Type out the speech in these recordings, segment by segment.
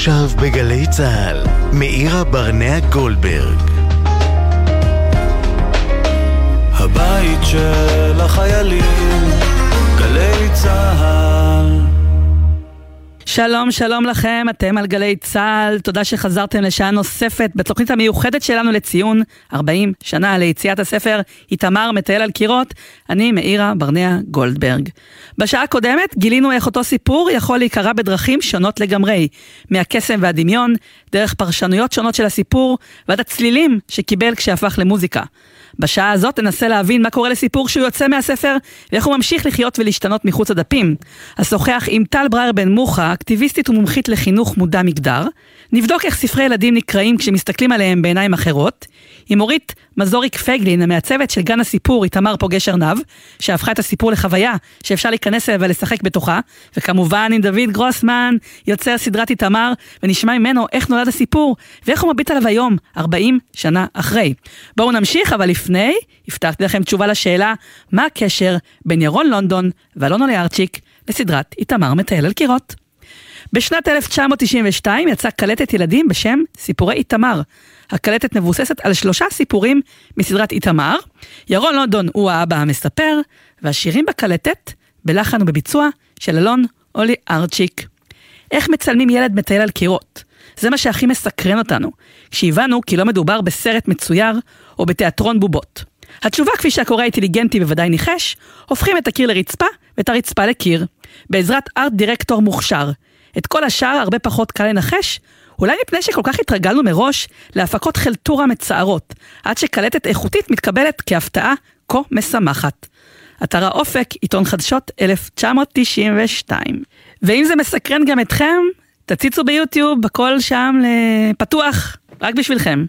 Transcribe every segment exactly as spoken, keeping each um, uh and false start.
עכשיו בגלי צהל, מאירה ברנע גולדברג. הבית של החיילים, גלי צהל. שלום, שלום לכם, אתם על גלי צהל, תודה שחזרתם לשעה נוספת בתוכנית המיוחדת שלנו לציון ארבעים שנה ליציאת הספר איתמר מטייל על קירות. אני מאירה ברנע גולדברג. בשעה הקודמת גילינו איך אותו סיפור יכול להיקרא בדרכים שונות לגמרי, מהקסם והדמיון, דרך פרשנויות שונות של הסיפור, ועד הצלילים שקיבל כשהפך למוזיקה. בשעה הזאת ננסה להבין מה קורה לסיפור שהוא יוצא מהספר, ואיך הוא ממשיך לחיות ולהשתנות מחוץ הדפים. אשוחח עם טל ברייר בן מוחה, אקטיביסטית ומומחית לחינוך מודע מגדר. נבדוק איך ספרי ילדים נקראים כשמסתכלים עליהם בעיניים אחרות. עם אורית מזוריק פגלין, המעצבת של גן הסיפור איתמר פוגש ארנב, שהפכה את הסיפור לחוויה שאפשר להיכנס אליה ולשחק בתוכה. וכמובן עם דוד גרוסמן, יוצר סדרת איתמר, ונשמע ממנו איך נולד הסיפור, ואיך הוא מביט עליו היום, ארבעים שנה אחרי. בואו נמשיך, אבל לפני, הבטחתי לכם תשובה לשאלה, מה הקשר בין ירון לונדון ואלון אוליארצ'יק לסדרת איתמר מטייל על קירות? בשנת אלף תשע מאות תשעים ושתיים יצא קלטת ילדים בשם סיפורי איתמר. הקלטת מבוססת על שלושה סיפורים מסדרת איתמר. ירון לונדון הוא האבא המספר, והשירים בקלטת בלחן ובביצוע של אלון אוליארצ'יק. איך מצלמים ילד מטייל על קירות? זה מה שהכי מסקרן אותנו, כשהבנו כי לא מדובר בסרט מצויר או בתיאטרון בובות. התשובה, כפי שהקורא האינטליגנטי בוודאי ניחש, הופכים את הקיר לרצפה ואת הרצפה לקיר, בעזרת ארט דירקטור מוכשר. את כל השאר הרבה פחות קל לנחש, אולי מפני שכל כך התרגלנו מראש להפקות חלטורה מצערות, עד שקלטת איכותית מתקבלת כהפתעה כה משמחת. אתר האופק, עיתון חדשות אלף תשע מאות תשעים ושתיים. ואם זה מסקרן גם אתכם, תציצו ביוטיוב, בכל שם פתוח, רק בשבילכם.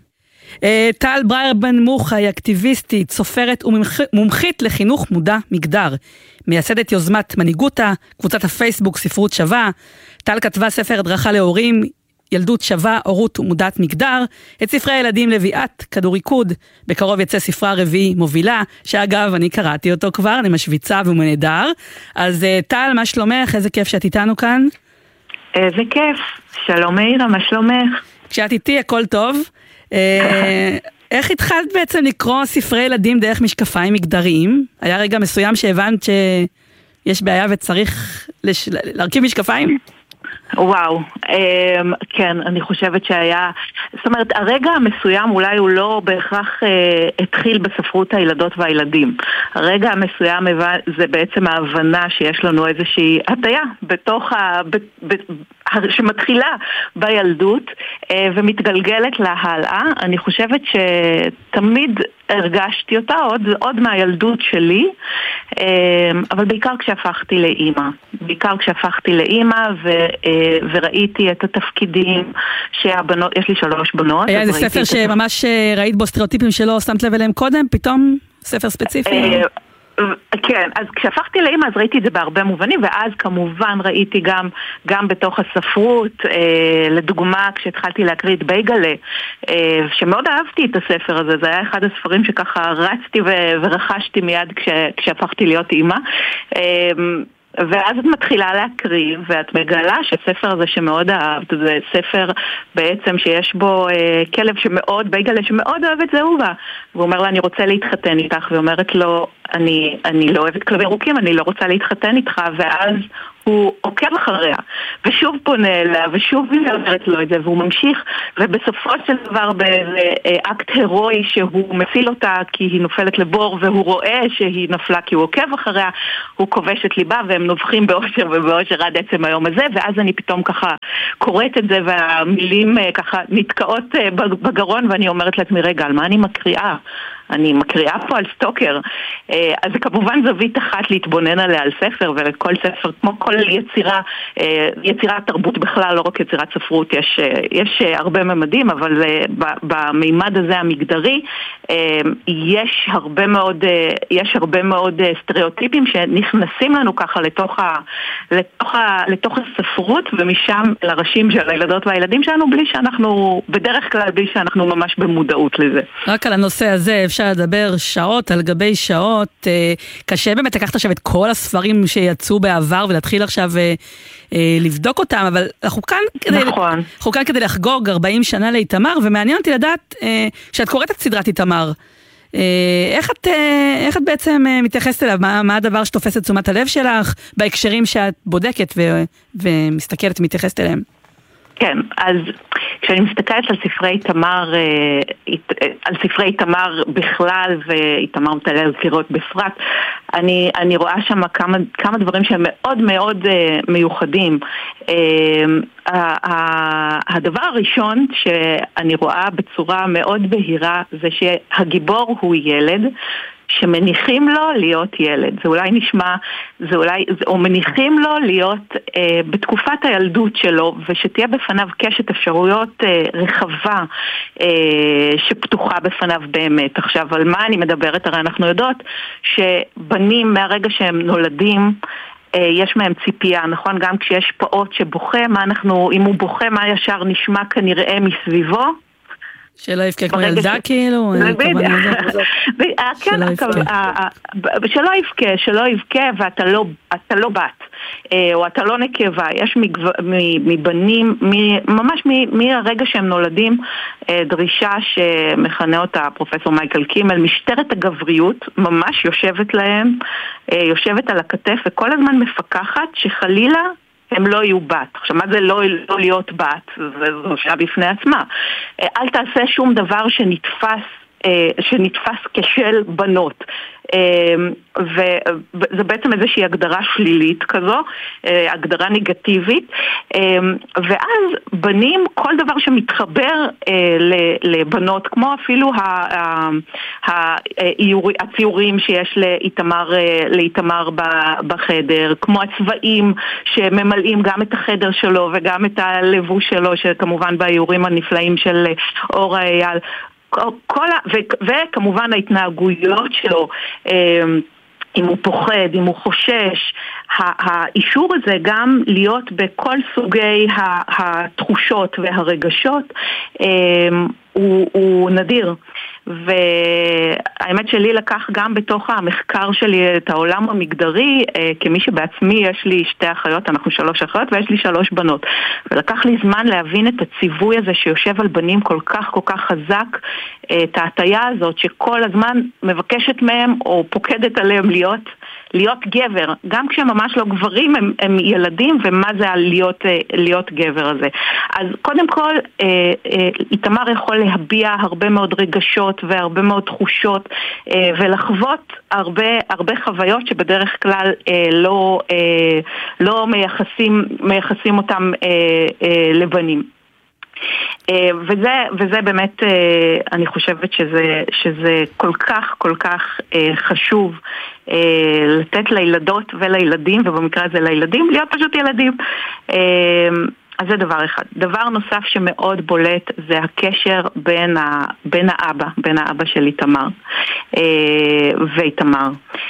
טל ברייר בן מוחה היא אקטיביסטית, סופרת ומומחית לחינוך מודע מגדר. מייסדת יוזמת מנהיגותה, קבוצת הפייסבוק ספרות שווה. טל כתבה ספר הדרכה להורים, ילדות שווה, הורות ומודעת מגדר. את ספרי הילדים לביאת, כדור ריקוד. בקרוב יצא ספרה רביעי מובילה, שאגב אני קראתי אותו כבר, אני משוויצה והוא נהדר. אז טל, מה שלומך? איזה כיף שאת איתנו כאן. איזה כיף. שלום מאירה, מה שלומך? כשאת איתי הכל טוב. איך התחלת בעצם לקרוא ספרי ילדים דרך משקפיים מגדריים? היה רגע מסוים שהבנת שיש בעיה וצריך להרכיב משקפיים? וואו, כן, אני חושבת שהיה, זאת אומרת, הרגע המסוים אולי הוא לא בהכרח התחיל בספרות הילדות והילדים. הרגע המסוים זה בעצם ההבנה שיש לנו איזושהי הטיה בתוך ה... שמתחילה בילדות ומתגלגלת להלאה. אני חושבת שתמיד הרגשתי אותה עוד, עוד מהילדות שלי, אבל בעיקר כשהפכתי לאימא. בעיקר כשהפכתי לאימא ו, וראיתי את התפקידים שהבנות, יש לי שלוש בנות. היה איזה ספר שממש ראית בו סטריאוטיפים שלא שמת לב אליהם קודם, פתאום ספר ספציפי? כן, אז כשהפכתי לאמא אז ראיתי את זה בהרבה מובנים, ואז כמובן ראיתי גם, גם בתוך הספרות, אה, לדוגמה כשהתחלתי להקריא את בייגלה, אה, שמאוד אהבתי את הספר הזה, זה היה אחד הספרים שככה רצתי ו- ורכשתי מיד כש- כשהפכתי להיות אמא, אה, ואז את מתחילה להקריא, ואת מגלה שהספר הזה שמאוד אהבת, זה ספר בעצם שיש בו אה, כלב שמאוד, בייגלה שמאוד אוהב את זהובה, והוא אומר לה, אני רוצה להתחתן איתך, ואומרת לו, אני, אני לא אוהבת כלבים ירוקים, אני לא רוצה להתחתן איתך, ואז הוא עוקב אחריה, ושוב פונה אליה, ושוב היא אומרת לו את זה, והוא ממשיך, ובסופו של דבר באקט הרואי שהוא מציל אותה כי היא נופלת לבור, והוא רואה שהיא נפלה כי הוא עוקב אחריה, הוא כובש את ליבה, והם נובחים באושר ובאושר עד עצם היום הזה, ואז אני פתאום ככה קוראת את זה, והמילים ככה נתקעות בגרון, ואני אומרת לעצמי, רגע, על מה אני מקריאה? אני מקריאה פה על סטוקר. אז זה כמובן זווית אחת להתבונן עליה על ספר, ולכל ספר, כמו כל יצירה, יצירת תרבות בכלל, לא רק יצירת ספרות, יש, יש הרבה ממדים, אבל במימד הזה המגדרי, יש הרבה מאוד, יש הרבה מאוד סטריאוטיפים שנכנסים לנו ככה לתוך, ה, לתוך, ה, לתוך הספרות, ומשם לראשים של הילדות והילדים שלנו, בלי שאנחנו, בדרך כלל, בלי שאנחנו ממש במודעות לזה. רק על הנושא הזה, אפשר אפשר לדבר שעות על גבי שעות, קשה באמת לקחת עכשיו את כל הספרים שיצאו בעבר ולהתחיל עכשיו לבדוק אותם, אבל אנחנו כאן כדי, נכון. אנחנו כאן כדי לחגוג ארבעים שנה לאיתמר, ומעניין אותי לדעת, כשאת קוראת את סדרת איתמר, איך את, איך את בעצם מתייחסת אליו? מה, מה הדבר שתופס את תשומת הלב שלך בהקשרים שאת בודקת ו, ומסתכלת ומתייחסת אליהם? כן, אז כשאני מסתכלת על ספרי איתמר, על ספרי איתמר בכלל ואיתמר מתעלה על קירות בפרט, אני, אני רואה שם כמה, כמה דברים שהם מאוד מאוד מיוחדים. הדבר הראשון שאני רואה בצורה מאוד בהירה זה שהגיבור הוא ילד, שמניחים לו להיות ילד. זה אולי נשמע, זה אולי, או מניחים לו להיות אה, בתקופת הילדות שלו, ושתהיה בפניו קשת אפשרויות אה, רחבה אה, שפתוחה בפניו באמת. עכשיו, על מה אני מדברת? הרי אנחנו יודעות שבנים מהרגע שהם נולדים, אה, יש מהם ציפייה, נכון? גם כשיש פעוט שבוכה, מה אנחנו, אם הוא בוכה, מה ישר נשמע כנראה מסביבו? שלא יבכה כמו ילדה כאילו? שלא יבכה, שלא יבכה ואתה לא בת, או אתה לא נקבה. יש מבנים, ממש מהרגע שהם נולדים, דרישה שמכנה אותה פרופסור מייקל קימל, משטרת הגבריות, ממש יושבת להם, יושבת על הכתף וכל הזמן מפקחת שחלילה הם לא יהיו בת. עכשיו, מה זה לא, לא להיות בת? זו שאלה בפני עצמה. אל תעשה שום דבר שנתפס, שנתפס כשל בנות. וזה בעצם איזושהי הגדרה שלילית כזו, הגדרה נגטיבית, ואז בנים, כל דבר שמתחבר לבנות, כמו אפילו הציורים שיש לאיתמר, לאיתמר בחדר, כמו הצבעים שממלאים גם את החדר שלו וגם את הלבוש שלו, שכמובן באיורים הנפלאים של אור אייל, כל ה... ו... וכמובן ההתנהגויות שלו, אם הוא פוחד, אם הוא חושש, האישור הזה גם להיות בכל סוגי התחושות והרגשות הוא, הוא נדיר. והאמת שלי לקח גם בתוך המחקר שלי את העולם המגדרי, כמי שבעצמי יש לי שתי אחיות, אנחנו שלוש אחיות ויש לי שלוש בנות, ולקח לי זמן להבין את הציווי הזה שיושב על בנים כל כך כל כך חזק, את ההטיה הזאת שכל הזמן מבקשת מהם או פוקדת עליהם להיות להיות גבר, גם כשהם ממש לא גברים, הם, הם ילדים, ומה זה להיות, להיות גבר הזה. אז קודם כל, איתמר יכול להביע הרבה מאוד רגשות והרבה מאוד תחושות, ולחוות הרבה, הרבה חוויות שבדרך כלל לא, לא מייחסים, מייחסים אותם לבנים. וזה, וזה באמת, אני חושבת שזה, שזה כל כך, כל כך חשוב לתת לילדות ולילדים, ובמקרה הזה לילדים, להיות פשוט ילדים. אז זה דבר אחד. דבר נוסף שמאוד בולט זה הקשר בין, ה, בין האבא, בין האבא של איתמר ואיתמר.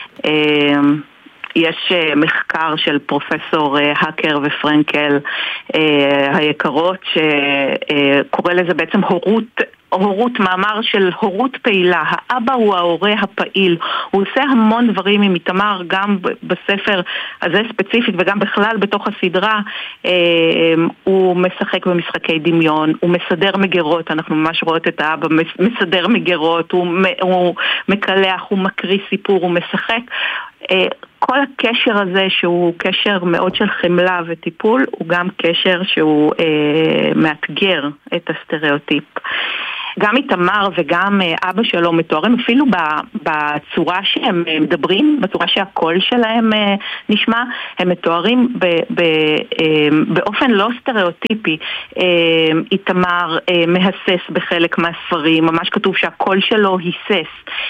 יש מחקר של פרופסור הקר ופרנקל היקרות שקורא לזה בעצם הורות, הורות, מאמר של הורות פעילה. האבא הוא ההורה הפעיל, הוא עושה המון דברים עם איתמר, גם בספר הזה ספציפית וגם בכלל בתוך הסדרה. הוא משחק במשחקי דמיון, הוא מסדר מגירות, אנחנו ממש רואות את האבא מסדר מגירות, הוא, הוא מקלח, הוא מקריא סיפור, הוא משחק. כל הקשר הזה שהוא קשר מאוד של חמלה וטיפול, הוא גם קשר שהוא אה, מאתגר את הסטריאוטיפ. גם איתמר וגם אבא שלו מתוארים אפילו בצורה שהם מדברים, בצורה שהקול שלהם נשמע, הם מתוארים באופן לא סטריאוטיפי. איתמר מהסס בחלק מהספרים, ממש כתוב שהקול שלו היסס,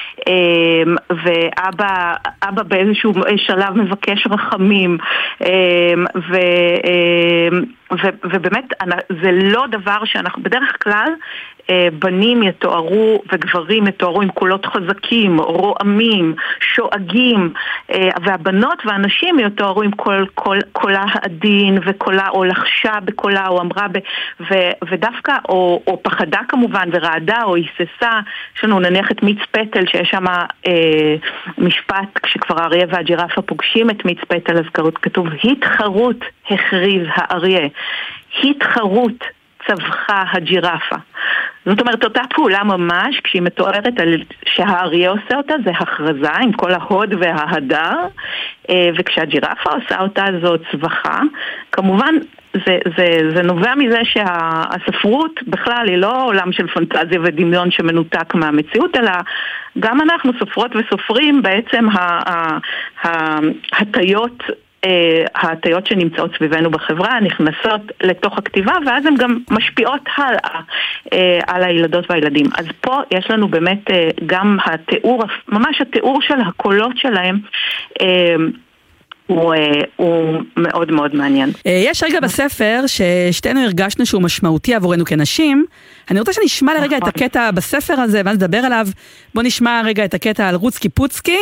ואבא אבא באיזשהו שלב מבקש רחמים, ו... ו- ובאמת זה לא דבר שאנחנו בדרך כלל בנים יתוארו וגברים יתוארו עם קולות חזקים, רועמים, שואגים, והבנות והנשים יתוארו עם קול, קול, קולה העדין וקולה או לחשה בקולה או אמרה ב, ו, ודווקא או, או פחדה כמובן ורעדה או היססה. יש לנו נניח את מיץ פטל שיש שם אה, משפט כשכבר האריה והג'ירפה פוגשים את מיץ פטל, אז כתוב התחרות הכריז האריה, התחרות צווחה הג'ירפה. זאת אומרת, אותה פעולה ממש, כשהיא מתוארת על שהאריה עושה אותה, זה הכרזה עם כל ההוד וההדר, וכשהג'ירפה עושה אותה זו צווחה. כמובן, זה, זה, זה נובע מזה שהספרות בכלל היא לא עולם של פנטזיה ודמיון שמנותק מהמציאות, אלא גם אנחנו סופרות וסופרים בעצם ההטיות, ההטיות שנמצאות סביבנו בחברה נכנסות לתוך הכתיבה, ואז הן גם משפיעות הלאה על הילדות והילדים. אז פה יש לנו באמת גם התיאור, ממש התיאור של הקולות שלהם הוא, הוא מאוד מאוד מעניין. יש רגע בספר ששתינו הרגשנו שהוא משמעותי עבורנו כנשים. אני רוצה שנשמע לרגע את הקטע בספר הזה ואז נדבר עליו. בוא נשמע רגע את הקטע על רוצקי פוצקי.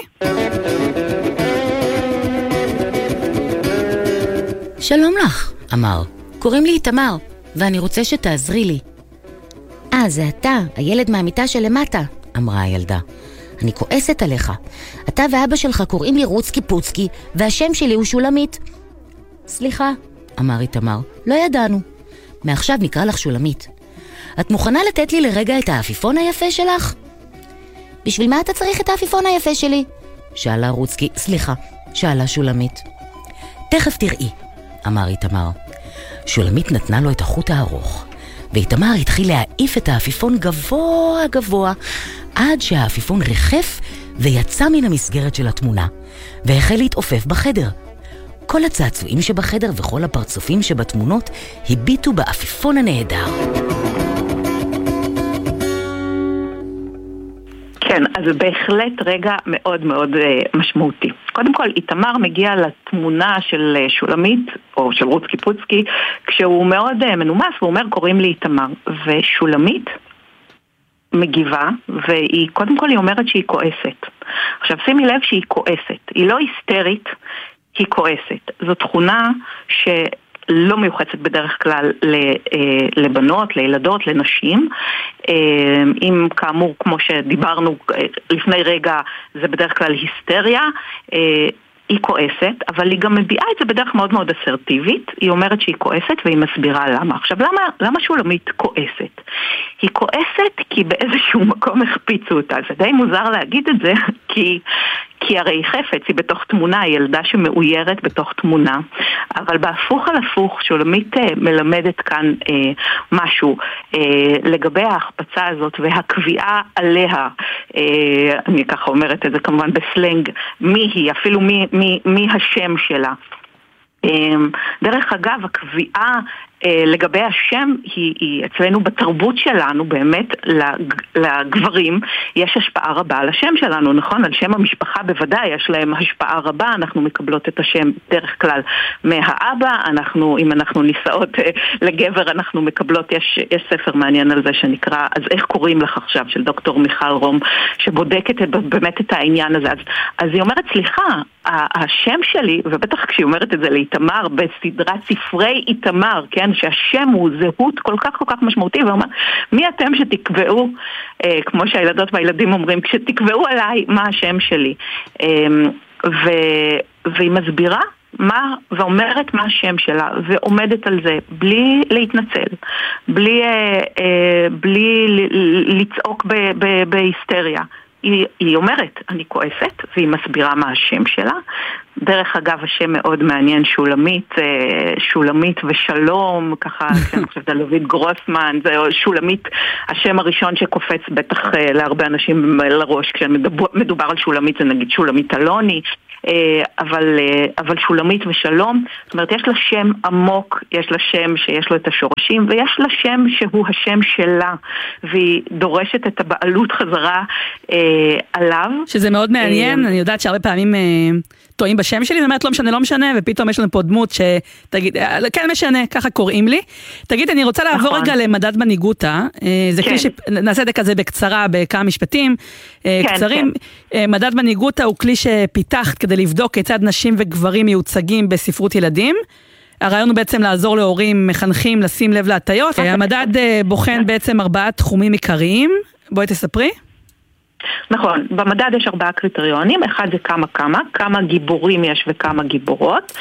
שלום לך, אמר. קוראים לי איתמר, ואני רוצה שתעזרי לי. אה, זה אתה, הילד מהמיטה שלמטה, אמרה הילדה. אני כועסת עליך. אתה ואבא שלך קוראים לי רוצקי פוצקי, והשם שלי הוא שולמית. סליחה, אמר איתמר, לא ידענו. מעכשיו נקרא לך שולמית. את מוכנה לתת לי לרגע את האפיפון היפה שלך? בשביל מה אתה צריך את האפיפון היפה שלי? שאלה רוצקי, סליחה, שאלה שולמית. תכף תראי, אמר איתמר. שולמית נתנה לו את החוט הארוך, ואיתמר התחיל להעיף את האפיפון גבוה גבוה, עד שהאפיפון ריחף ויצא מן המסגרת של התמונה, והחל להתעופף בחדר. כל הצעצועים שבחדר וכל הפרצופים שבתמונות הביטו באפיפון הנהדר. כן, אז זה בהחלט רגע מאוד מאוד משמעותי. קודם כל, איתמר מגיע לתמונה של שולמית, או של רוצקי פוצקי, כשהוא מאוד מנומס, והוא אומר, קוראים לי איתמר. ושולמית מגיבה, והיא, קודם כל היא אומרת שהיא כועסת. עכשיו, שימי לב שהיא כועסת. היא לא היסטרית, היא כועסת. זו תכונה ש... לא מיוחסת בדרך כלל לבנות, לילדות, לנשים. אם כאמור, כמו שדיברנו לפני רגע, זה בדרך כלל היסטריה, היא כועסת, אבל היא גם מביאה את זה בדרך מאוד מאוד אסרטיבית. היא אומרת שהיא כועסת והיא מסבירה למה. עכשיו, למה, למה שולמית כועסת? היא כועסת כי באיזשהו מקום החפיצו אותה. זה די מוזר להגיד את זה, כי... כי הרי היא חפץ, היא בתוך תמונה, היא ילדה שמאוירת בתוך תמונה, אבל בהפוך על הפוך, שולמית אה, מלמדת כאן אה, משהו אה, לגבי ההחפצה הזאת והקביעה עליה, אה, אני ככה אומרת את זה כמובן בסלנג, מי היא, אפילו מי, מי, מי השם שלה. דרך אגב, הקביעה לגבי השם היא, היא אצלנו בתרבות שלנו, באמת לגברים יש השפעה רבה על השם שלנו, נכון? על שם המשפחה בוודאי יש להם השפעה רבה, אנחנו מקבלות את השם דרך כלל מהאבא, אנחנו, אם אנחנו נישאות לגבר אנחנו מקבלות, יש, יש ספר מעניין על זה שנקרא אז איך קוראים לך עכשיו, של דוקטור מיכל רום, שבודקת באמת את העניין הזה. אז, אז היא אומרת, סליחה, השם שלי, ובטח כשהיא אומרת את זה לאיתמר בסדרת ספרי איתמר, כן, שהשם הוא זהות כל כך כל כך משמעותי, ואומר, מי אתם שתקבעו, אה, כמו שהילדות והילדים אומרים, כשתקבעו עליי מה השם שלי. אה, ו, והיא מסבירה מה, ואומרת מה השם שלה, ועומדת על זה, בלי להתנצל, בלי, אה, אה, בלי לצעוק ב, ב, בהיסטריה. היא, היא אומרת, אני כועסת, והיא מסבירה מה השם שלה. דרך אגב, השם מאוד מעניין, שולמית, שולמית ושלום, ככה, אני חושבת על לויד גרוסמן, זה שולמית, השם הראשון שקופץ בטח להרבה אנשים לראש, כשמדובר על שולמית, זה נגיד שולמית אלוני, אבל, אבל שולמית ושלום, זאת אומרת, יש לה שם עמוק, יש לה שם שיש לו את השורשים, ויש לה שם שהוא השם שלה, והיא דורשת את הבעלות חזרה אה, עליו. שזה מאוד מעניין, אני יודעת שהרבה פעמים... אה, טועים בשם שלי, אני אומרת לא משנה, לא משנה, ופתאום יש לנו פה דמות שתגיד, כן משנה, ככה קוראים לי. תגיד, אני רוצה לעבור רגע למדד מנהיגותה, זה כלי שנעשה את זה כזה בקצרה, בכמה משפטים קצרים. מדד מנהיגותה הוא כלי שפיתחת כדי לבדוק כיצד נשים וגברים מיוצגים בספרות ילדים. הרעיון הוא בעצם לעזור להורים מחנכים לשים לב להטיות. המדד בוחן בעצם ארבעה תחומים עיקריים. בואי תספרי. נכון, במדד יש ארבעה קריטריונים, אחד זה כמה כמה, כמה גיבורים יש וכמה גיבורות.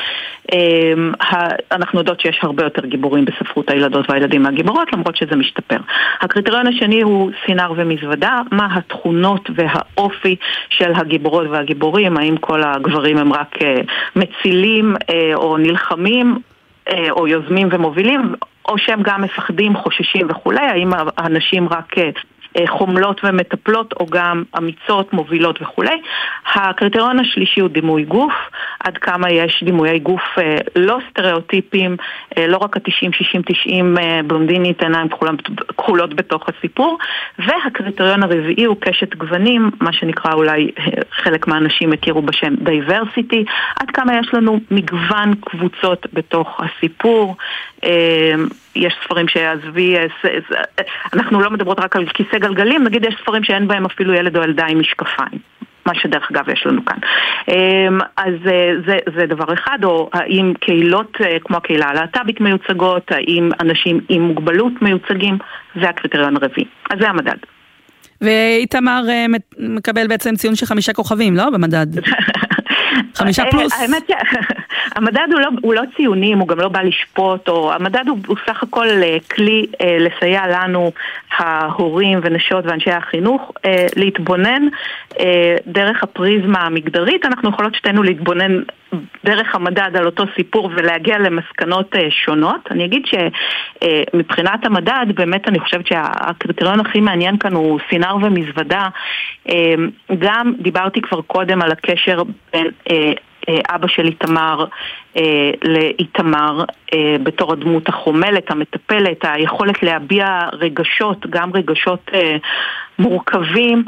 אנחנו יודעות שיש הרבה יותר גיבורים בספרות הילדות והילדים מהגיבורות, למרות שזה משתפר. הקריטריון השני הוא סינר ומזוודה, מה התכונות והאופי של הגיבורות והגיבורים, האם כל הגברים הם רק מצילים או נלחמים או יוזמים ומובילים, או שהם גם מפחדים, חוששים וכו', האם האנשים רק חומלות ומטפלות או גם אמיצות, מובילות וכו'. הקריטריון השלישי הוא דימוי גוף, עד כמה יש דימויי גוף לא סטריאוטיפים, לא רק ה-תשעים שישים תשעים בלונדינית, עיניים כחולות בתוך הסיפור. והקריטריון הרביעי הוא קשת גוונים, מה שנקרא אולי חלק מהאנשים הכירו בשם diversity, עד כמה יש לנו מגוון קבוצות בתוך הסיפור. יש ספרים שעזבי, אנחנו לא מדברות רק על כיסא גלגלים, נגיד יש ספרים שאין בהם אפילו ילד או ילדה עם משקפיים, מה שדרך אגב יש לנו כאן. אז זה, זה דבר אחד, או האם קהילות כמו הקהילה הלהט"בית מיוצגות, האם אנשים עם מוגבלות מיוצגים, זה הקריטריון הרביעי. אז זה המדד. ואיתמר מקבל בעצם ציון של חמישה כוכבים, לא? במדד. חמישה פלוס. האמת שהמדד הוא לא, הוא לא ציונים, הוא גם לא בא לשפוט, או המדד הוא, הוא סך הכל כלי אה, לסייע לנו, ההורים ונשות ואנשי החינוך, אה, להתבונן אה, דרך הפריזמה המגדרית. אנחנו יכולות שתינו להתבונן דרך המדד על אותו סיפור ולהגיע למסקנות אה, שונות. אני אגיד שמבחינת אה, המדד, באמת אני חושבת שהקריטריון הכי מעניין כאן הוא סינר ומזוודה. אה, גם דיברתי כבר קודם על הקשר בין אה, אבא של איתמר לאיתמר בתור הדמות החומלת, המטפלת, היכולת להביע רגשות, גם רגשות מורכבים,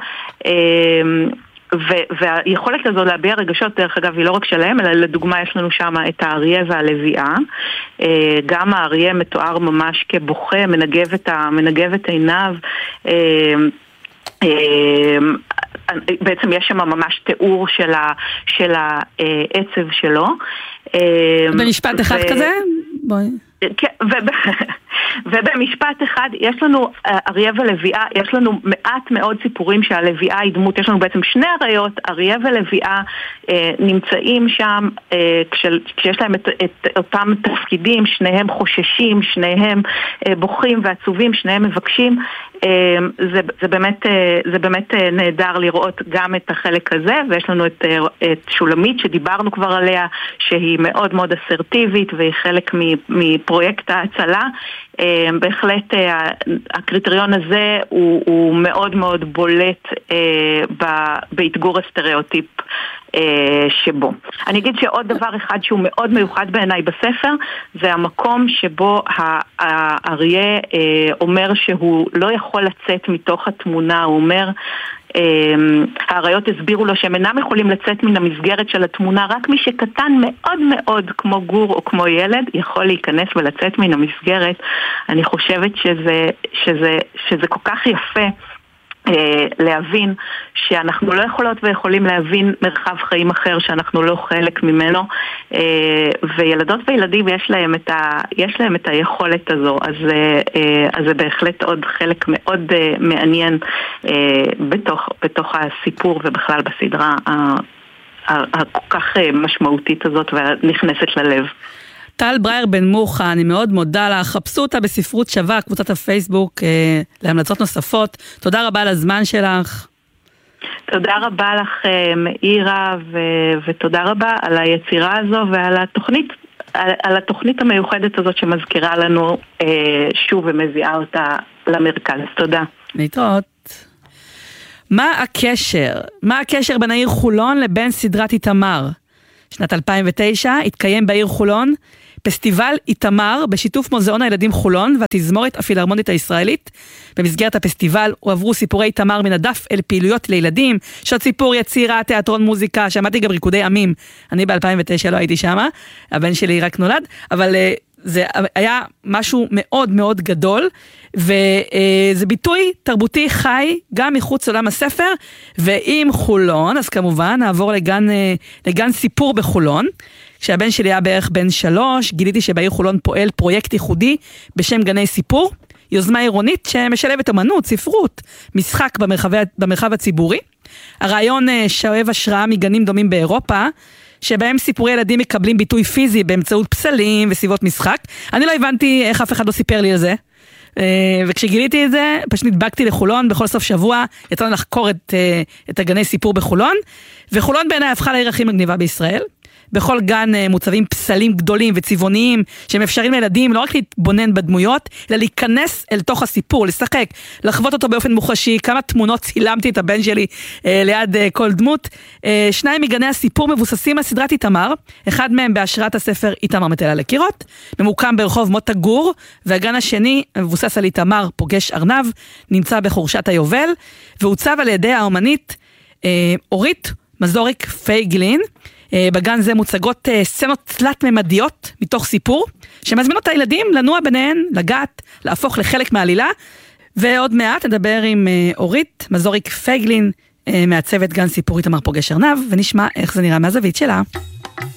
והיכולת הזו להביע רגשות, דרך אגב, היא לא רק שלהם, אלא לדוגמה יש לנו שם את האריה והלוויה. גם האריה מתואר ממש כבוכה, מנגב את, מנגב את עיניו, בעצם יש שם ממש תיאור של, ה, של העצב שלו. במשפט אחד ו... כזה? בואי. כן, וב... ובמשפט אחד יש לנו אריה ולוויה, יש לנו מעט מאוד סיפורים שהלוויה היא דמות, יש לנו בעצם שני אריות, אריה ולוויה אה, נמצאים שם אה, כשל, כשיש להם את, את אותם תפקידים, שניהם חוששים, שניהם אה, בוכים ועצובים, שניהם מבקשים. אה, זה, זה באמת, אה, זה באמת אה, נהדר לראות גם את החלק הזה, ויש לנו את, אה, את שולמית שדיברנו כבר עליה, שהיא מאוד מאוד אסרטיבית והיא חלק מפרויקט ההצלה. בהחלט הקריטריון הזה הוא, הוא מאוד מאוד בולט בהתגור הסטריאוטיפ שבו. אני אגיד שעוד דבר אחד שהוא מאוד מיוחד בעיניי בספר, זה המקום שבו האריה אומר שהוא לא יכול לצאת מתוך התמונה, הוא אומר האריות הסבירו לו שהם אינם יכולים לצאת מן המסגרת של התמונה, רק מי שקטן מאוד מאוד כמו גור או כמו ילד יכול להיכנס ולצאת מן המסגרת. אני חושבת שזה, שזה, שזה כל כך יפה להבין שאנחנו לא יכולות ויכולים להבין מרחב חיים אחר שאנחנו לא חלק ממנו, וילדות וילדים יש להם את ה, יש להם את היכולת הזו. אז, אז זה בהחלט עוד חלק מאוד מעניין בתוך, בתוך הסיפור ובכלל בסדרה הכל כך משמעותית הזאת ונכנסת ללב. טל ברייר בן מוחה, אני מאוד מודה לה, חפשו אותה בספרות שווה, קבוצת הפייסבוק, אה, להמלצות נוספות. תודה רבה על הזמן שלך. תודה רבה לך מאירה, ו- ותודה רבה על היצירה הזו ועל התוכנית, על, על התוכנית המיוחדת הזאת שמזכירה לנו אה, שוב ומזיעה אותה למרכז. תודה. להתראות. מה הקשר? מה הקשר בין העיר חולון לבין סדרת איתמר? שנת אלפיים ותשע התקיים בעיר חולון פסטיבל איתמר בשיתוף מוזיאון הילדים חולון והתזמורת הפילהרמונית הישראלית. במסגרת הפסטיבל הועברו סיפורי איתמר מן הדף אל פעילויות לילדים, שעות סיפור, יצירה, תיאטרון, מוזיקה, שמעתי גם ריקודי עמים. אני ב-אלפיים ותשע לא הייתי שמה, הבן שלי רק נולד, אבל זה היה משהו מאוד מאוד גדול, וזה ביטוי תרבותי חי גם מחוץ לעולם הספר. ועם חולון, אז כמובן נעבור לגן, לגן סיפור בחולון. כשהבן שלי היה בערך בן שלוש, גיליתי שבעיר חולון פועל פרויקט ייחודי בשם גני סיפור, יוזמה עירונית שמשלבת אמנות, ספרות, משחק במרחב, במרחב הציבורי. הרעיון שואב השראה מגנים דומים באירופה, שבהם סיפורי ילדים מקבלים ביטוי פיזי באמצעות פסלים וסביבות משחק. אני לא הבנתי איך אף אחד לא סיפר לי על זה. וכשגיליתי את זה, פשוט נדבקתי לחולון בכל סוף שבוע, יצאנו לחקור את, את הגני סיפור בחולון, וחולון בעיניי הפכה לעיר הכי מגניבה בישראל. בכל גן מוצבים פסלים גדולים וצבעוניים שהם אפשרים לילדים לא רק להתבונן בדמויות, אלא להיכנס אל תוך הסיפור, לשחק, לחוות אותו באופן מוחשי. כמה תמונות צילמתי את הבן שלי אה, ליד אה, כל דמות. אה, שניים מגני הסיפור מבוססים על סדרת איתמר, אחד מהם בהשראת הספר איתמר מטייל על הקירות, ממוקם ברחוב מוטה גור, והגן השני מבוסס על איתמר פוגש ארנב, נמצא בחורשת היובל, והוצב על ידי האומנית אה, אורית מזוריק פייגלין. בגן זה מוצגות סצנות תלת-ממדיות מתוך סיפור, שמזמינות את הילדים לנוע ביניהן, לגעת, להפוך לחלק מהעלילה. ועוד מעט נדבר עם אורית מזוריק פייגלין, מעצבת גן סיפור איתמר פוגש ארנב, ונשמע איך זה נראה מהזווית שלה.